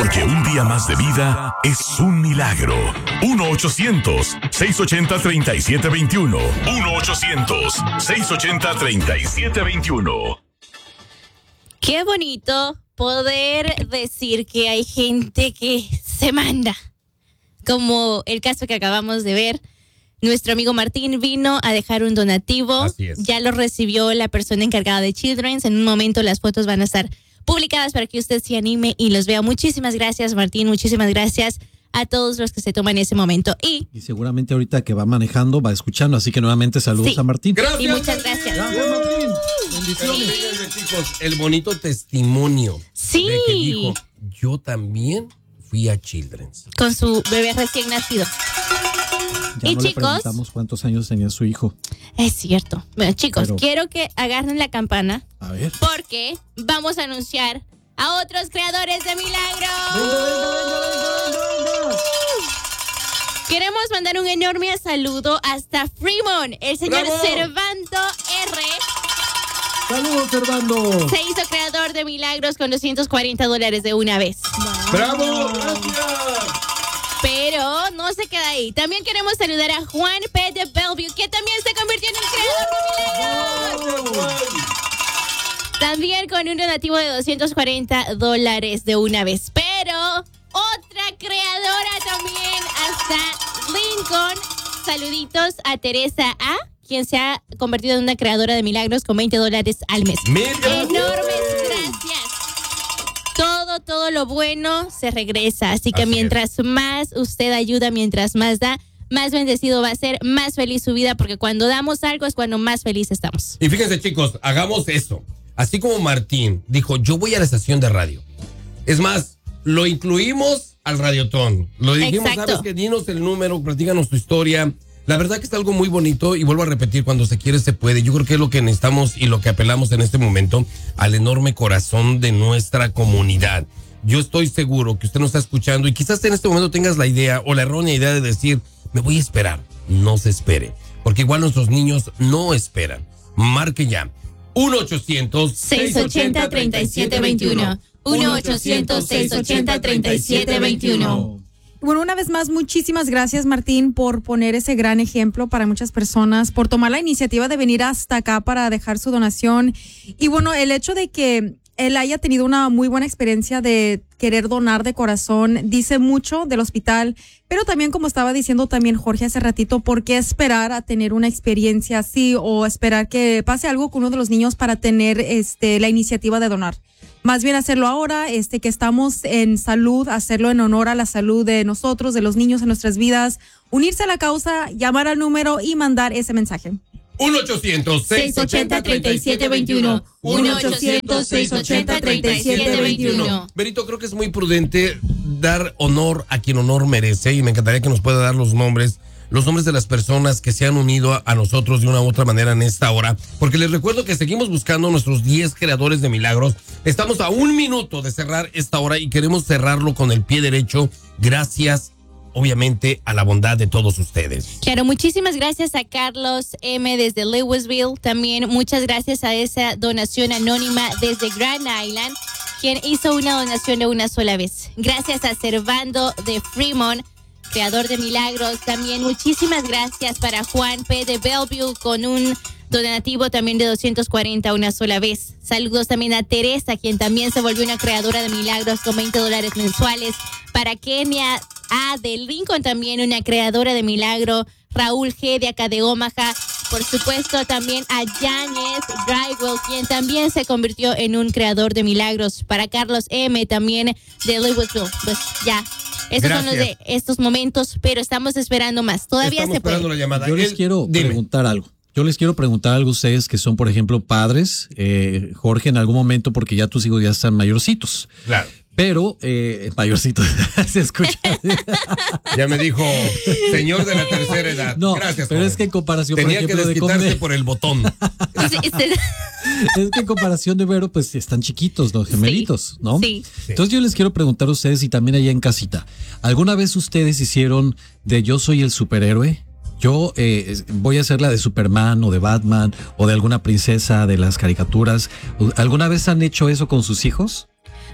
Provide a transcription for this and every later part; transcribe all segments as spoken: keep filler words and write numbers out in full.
Porque un día más de vida es un milagro. uno ochocientos, seiscientos ochenta, treinta y siete veintiuno. uno ochocientos, seiscientos ochenta, treinta y siete veintiuno. Qué bonito poder decir que hay gente que se manda. Como el caso que acabamos de ver. Nuestro amigo Martín vino a dejar un donativo. Así es. Ya lo recibió la persona encargada de Children's. En un momento las fotos van a estar publicadas para que usted se anime y los vea. Muchísimas gracias, Martín. Muchísimas gracias a todos los que se toman ese momento. Y, y seguramente ahorita que va manejando va escuchando. Así que nuevamente saludos sí. a Martín. Gracias. Y muchas gracias. Gracias, Martín. Pero Bendiciones. fíjense, chicos, el bonito testimonio Sí. de que dijo, yo también fui a Children's. Con su bebé recién nacido. Ya Y no le chicos, preguntamos cuántos años tenía su hijo. Es cierto. Bueno, chicos, Pero- quiero que agarren la campana A ver. porque vamos a anunciar a otros creadores de milagros. Queremos mandar un enorme saludo hasta Fremont. El señor ¡Bravo! Servando R Saludos, Servando. se hizo creador de milagros con doscientos cuarenta dólares de una vez. ¡Bravo! ¡Gracias! Pero no se queda ahí. También queremos saludar a Juan P. de Bellevue, que también se convirtió en el creador de milagros. También con un donativo de doscientos cuarenta dólares de una vez. Pero otra creadora también hasta Lincoln. Saluditos a Teresa A, quien se ha convertido en una creadora de milagros con veinte dólares al mes. Mil gracias. Enormes gracias. Todo, todo lo bueno se regresa. Así que Así mientras más usted ayuda, mientras más da, más bendecido va a ser, más feliz su vida, porque cuando damos algo es cuando más feliz estamos. Y fíjense, chicos, hagamos esto. Así como Martín dijo, yo voy a la estación de radio. Es más, lo incluimos al Radiotón. Lo dijimos, Exacto. ¿sabes qué? Dinos el número, platícanos tu historia. La verdad que es algo muy bonito y vuelvo a repetir, cuando se quiere se puede. Yo creo que es lo que necesitamos y lo que apelamos en este momento al enorme corazón de nuestra comunidad. Yo estoy seguro que usted nos está escuchando y quizás en este momento tengas la idea o la errónea idea de decir, me voy a esperar. No se espere, porque igual nuestros niños no esperan. Marque ya. uno ochocientos, seiscientos ochenta, treinta y siete veintiuno. uno ochocientos, seiscientos ochenta, treinta y siete veintiuno. Bueno, una vez más, muchísimas gracias, Martín, por poner ese gran ejemplo para muchas personas, por tomar la iniciativa de venir hasta acá para dejar su donación. Y bueno, el hecho de que él haya tenido una muy buena experiencia de querer donar de corazón dice mucho del hospital, pero también, como estaba diciendo también Jorge hace ratito, ¿por qué esperar a tener una experiencia así o esperar que pase algo con uno de los niños para tener este la iniciativa de donar? Más bien hacerlo ahora, este que estamos en salud, hacerlo en honor a la salud de nosotros, de los niños en nuestras vidas, unirse a la causa, llamar al número y mandar ese mensaje. uno ochocientos, seiscientos ochenta, treinta y siete veintiuno. uno ochocientos, seiscientos ochenta, treinta y siete veintiuno. Berito, creo que es muy prudente dar honor a quien honor merece y me encantaría que nos pueda dar los nombres, los nombres de las personas que se han unido a, a nosotros de una u otra manera en esta hora, porque les recuerdo que seguimos buscando nuestros diez creadores de milagros. Estamos a un minuto de cerrar esta hora y queremos cerrarlo con el pie derecho, gracias obviamente a la bondad de todos ustedes. Claro, muchísimas gracias a Carlos M. desde Louisville. También muchas gracias a esa donación anónima desde Grand Island, quien hizo una donación de una sola vez. Gracias a Servando de Fremont, creador de milagros. También muchísimas gracias para Juan P. de Bellevue con un donativo también de doscientos cuarenta una sola vez. Saludos también a Teresa, quien también se volvió una creadora de milagros con veinte dólares mensuales. Para Kenia A. de Lincoln, también una creadora de milagro. Raúl G. de acá de Omaha. Por supuesto, también a Janes Drywell, quien también se convirtió en un creador de milagros. Para Carlos M. también de Louisville. Pues ya. Estos Gracias. son los de estos momentos, pero estamos esperando más. Todavía Estamos se puede. esperando la llamada. Yo les Él- quiero dime. preguntar algo. Yo les quiero preguntar algo a ustedes que son, por ejemplo, padres. Eh, Jorge, en algún momento, porque ya tus hijos ya están mayorcitos. Claro. Pero, eh, mayorcitos, se escucha. Ya me dijo, señor de la tercera edad. No, Gracias, pero joven. es que en comparación, por Tenía ejemplo, que de desquitarse comer- por el botón. Sí, sí. es que en comparación de Vero, pues están chiquitos, los gemelitos, ¿no? Sí. Entonces yo les quiero preguntar a ustedes y también allá en casita, ¿alguna vez ustedes hicieron de yo soy el superhéroe? Yo eh, voy a hacer la de Superman o de Batman o de alguna princesa de las caricaturas. ¿Alguna vez han hecho eso con sus hijos?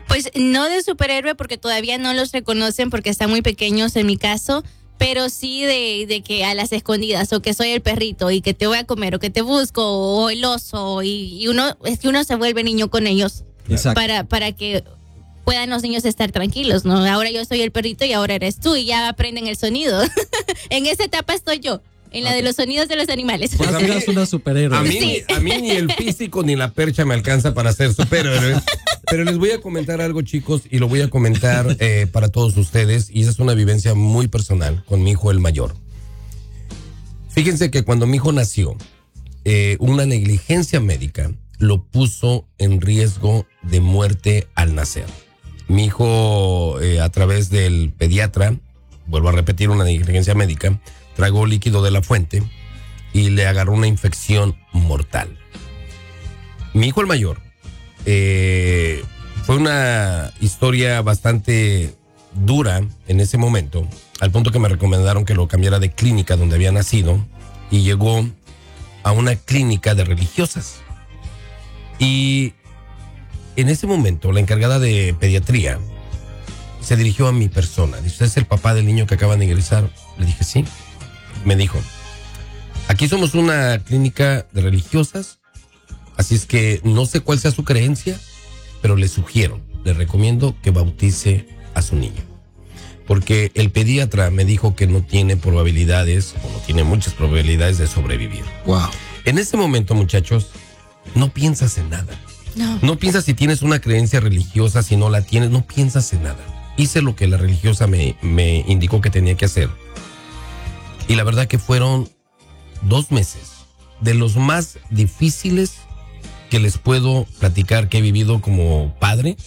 Pues no de superhéroe porque todavía no los reconocen porque están muy pequeños en mi caso, pero sí de, de que a las escondidas o que soy el perrito y que te voy a comer o que te busco o el oso y, y uno es que uno se vuelve niño con ellos. Exacto. para para que puedan los niños estar tranquilos, ¿no? Ahora yo soy el perrito y ahora eres tú y ya aprenden el sonido. En esa etapa estoy yo. En la de los sonidos de los animales. Pues a mí eras una superhéroe. A mí, Sí. a mí ni el físico ni la percha me alcanza para ser superhéroe. Pero les voy a comentar algo, chicos, y lo voy a comentar eh, para todos ustedes. Y esa es una vivencia muy personal con mi hijo el mayor. Fíjense que cuando mi hijo nació, eh, una negligencia médica lo puso en riesgo de muerte al nacer. Mi hijo, eh, a través del pediatra, vuelvo a repetir, una negligencia médica, tragó líquido de la fuente y le agarró una infección mortal. Mi hijo el mayor, eh, fue una historia bastante dura en ese momento, al punto que me recomendaron que lo cambiara de clínica donde había nacido y llegó a una clínica de religiosas. Y en ese momento la encargada de pediatría se dirigió a mi persona. Dice, ¿usted es el papá del niño que acaban de ingresar? Le dije, sí. Me dijo, aquí somos una clínica de religiosas, así es que no sé cuál sea su creencia, pero le sugiero, le recomiendo que bautice a su niño. Porque el pediatra me dijo que no tiene probabilidades, o no tiene muchas probabilidades de sobrevivir. Wow. En ese momento, muchachos, no piensas en nada. No. No piensas si tienes una creencia religiosa, si no la tienes, no piensas en nada. Hice lo que la religiosa me, me indicó que tenía que hacer. Y la verdad que fueron dos meses de los más difíciles que les puedo platicar que he vivido como padre.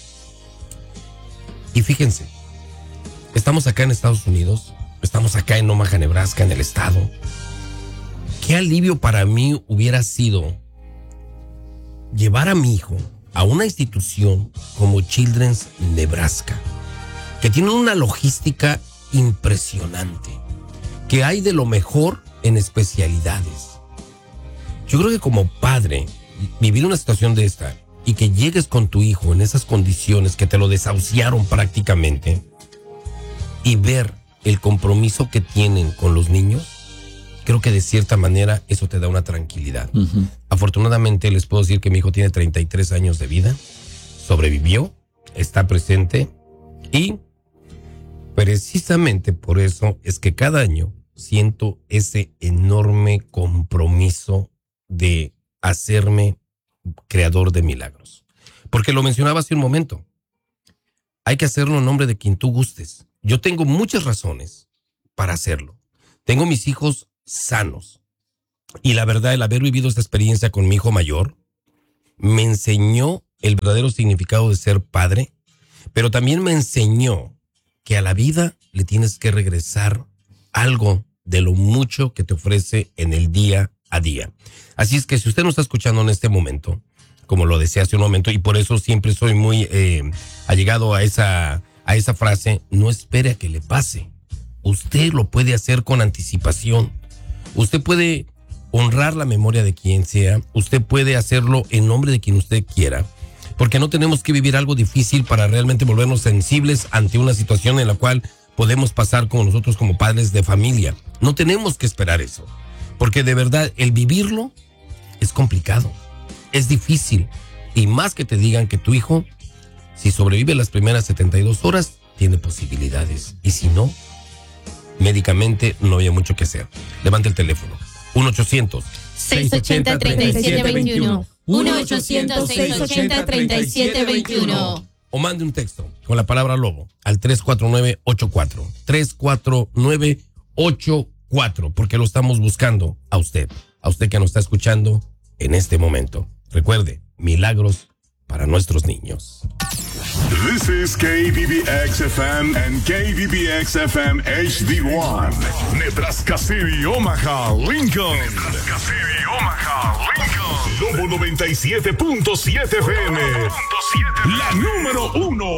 Y fíjense, estamos acá en Estados Unidos, estamos acá en Omaha, Nebraska, en el estado. Qué alivio para mí hubiera sido llevar a mi hijo a una institución como Children's Nebraska, que tiene una logística impresionante, que hay de lo mejor en especialidades. Yo creo que como padre, vivir una situación de esta y que llegues con tu hijo en esas condiciones que te lo desahuciaron prácticamente y ver el compromiso que tienen con los niños, creo que de cierta manera eso te da una tranquilidad. Uh-huh. Afortunadamente les puedo decir que mi hijo tiene treinta y tres años de vida, sobrevivió, está presente y precisamente por eso es que cada año siento ese enorme compromiso de hacerme creador de milagros. Porque lo mencionaba hace un momento. Hay que hacerlo en nombre de quien tú gustes. Yo tengo muchas razones para hacerlo. Tengo mis hijos sanos. Y la verdad, el haber vivido esta experiencia con mi hijo mayor me enseñó el verdadero significado de ser padre, pero también me enseñó que a la vida le tienes que regresar algo de lo mucho que te ofrece en el día a día. Así es que si usted no está escuchando en este momento, como lo decía hace un momento, y por eso siempre soy muy eh, allegado a esa, a esa frase, no espere a que le pase. Usted lo puede hacer con anticipación. Usted puede honrar la memoria de quien sea. Usted puede hacerlo en nombre de quien usted quiera. Porque no tenemos que vivir algo difícil para realmente volvernos sensibles ante una situación en la cual podemos pasar como nosotros como padres de familia. No tenemos que esperar eso. Porque de verdad, el vivirlo es complicado. Es difícil. Y más que te digan que tu hijo, si sobrevive las primeras setenta y dos horas, tiene posibilidades. Y si no, médicamente no había mucho que hacer. Levante el teléfono. uno ochocientos seis ochenta, treinta y siete veintiuno. uno ochocientos, seis ochenta, treinta y siete veintiuno. O mande un texto con la palabra lobo al tres cuatro nueve ocho cuatro. tres cuatro nueve ocho cuatro. Porque lo estamos buscando a usted. A usted que nos está escuchando en este momento. Recuerde, milagros para nuestros niños. This is K B B X F M and K B B X F M H D one. Nebraska City, Omaha, Lincoln. Nebraska City, Omaha, Lincoln. Lobo noventa y siete punto siete F M. La número uno.